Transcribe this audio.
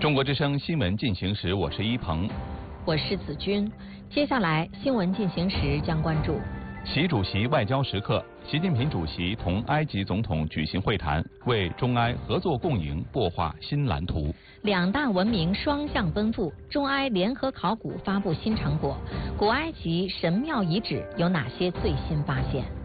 中国之声新闻进行时，我是一鹏， 我是子君。接下来新闻进行时将关注： 习主席外交时刻，习近平主席同埃及总统举行会谈，为中埃合作共赢擘画新蓝图。 两大文明双向奔赴，中埃联合考古发布新成果。古埃及神庙遗址有哪些最新发现？